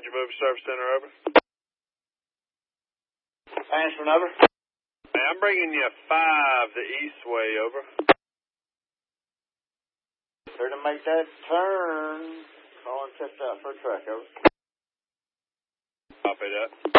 Ranger Movie Service Center, over. Answering, over. Hey, I'm bringing you 5 the east way, over. Clear to make that turn. Calling test out for a truck, over. Copy that.